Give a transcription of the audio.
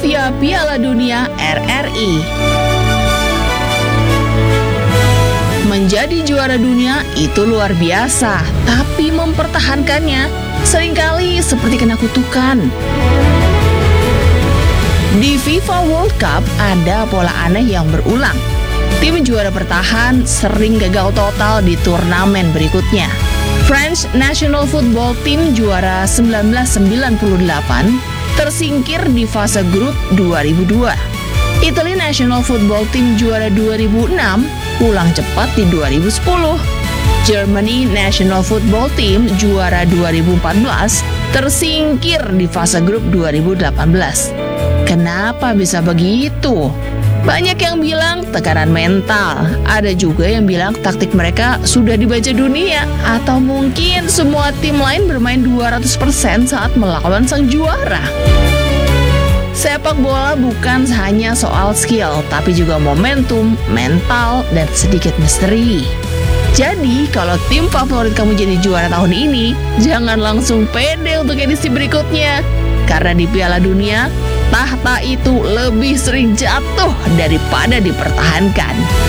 Trivia Piala Dunia RRI. Menjadi juara dunia itu luar biasa, tapi mempertahankannya seringkali seperti kena kutukan. Di FIFA World Cup ada pola aneh yang berulang. Tim juara bertahan sering gagal total di turnamen berikutnya. French National Football Team juara 1998 tersingkir di fase grup 2002. Italy National Football Team juara 2006 pulang cepat di 2010. Germany National Football Team juara 2014 tersingkir di fase grup 2018. Kenapa bisa begitu? Banyak yang bilang tekanan mental, ada juga yang bilang taktik mereka sudah dibaca dunia, atau mungkin semua tim lain bermain 200% saat melawan sang juara. Sepak bola bukan hanya soal skill, tapi juga momentum, mental, dan sedikit misteri. Jadi, kalau tim favorit kamu jadi juara tahun ini, jangan langsung pede untuk edisi berikutnya. Karena di Piala Dunia, tahta itu lebih sering jatuh daripada dipertahankan.